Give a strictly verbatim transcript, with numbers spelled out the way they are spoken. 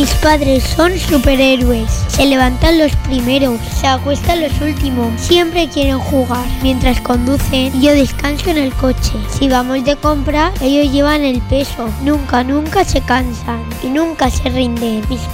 Mis padres son superhéroes. Se levantan los primeros, se acuestan los últimos. Siempre quieren jugar mientras conducen y yo descanso en el coche. Si vamos de compra, ellos llevan el peso. Nunca, nunca se cansan y nunca se rinden. Mis